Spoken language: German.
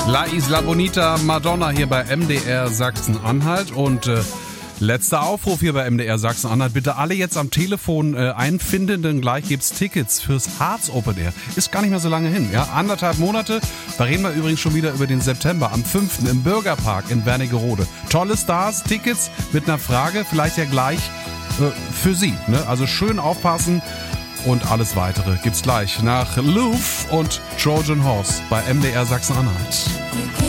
La Isla Bonita, Madonna hier bei MDR Sachsen-Anhalt und letzter Aufruf hier bei MDR Sachsen-Anhalt. Bitte alle jetzt am Telefon einfinden, denn gleich gibt's Tickets fürs Harz Open Air. Ist gar nicht mehr so lange hin, ja? 1,5 Monate. Da reden wir übrigens schon wieder über den September. Am 5. im Bürgerpark in Wernigerode. Tolle Stars, Tickets mit einer Frage, vielleicht ja gleich für Sie. Ne? Also schön aufpassen und alles Weitere gibt's gleich nach Louvre und Trojan Horse bei MDR Sachsen-Anhalt.